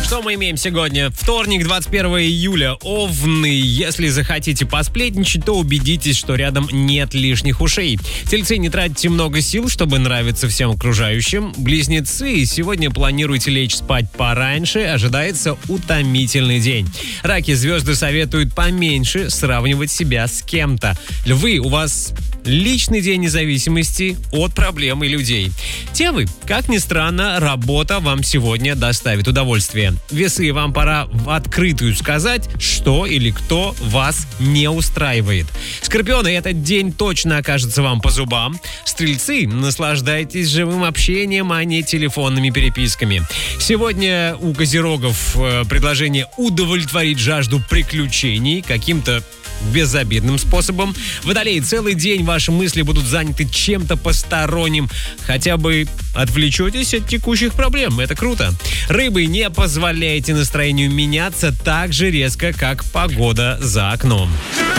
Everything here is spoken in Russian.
Что мы имеем сегодня? Вторник, 21 июля. Овны. Если захотите посплетничать, то убедитесь, что рядом нет лишних ушей. Тельцы, не тратите много сил, чтобы нравиться всем окружающим. Близнецы, сегодня планируете лечь спать пораньше. Ожидается утомительный день. Раки, звезды советуют поменьше сравнивать себя с кем-то. Львы, у вас личный день независимости от проблем и людей. Девы, как ни странно, работа вам сегодня доставит удовольствие. Весы, вам пора в открытую сказать, что или кто вас не устраивает. Скорпионы, этот день точно окажется вам по зубам. Стрельцы, наслаждайтесь живым общением, а не телефонными переписками. Сегодня у козерогов предложение удовлетворить жажду приключений каким-то безобидным способом. Водолей, целый день ваши мысли будут заняты чем-то посторонним. Хотя бы отвлечетесь от текущих проблем. Это круто. Рыбы, не позволяйте настроению меняться так же резко, как погода за окном.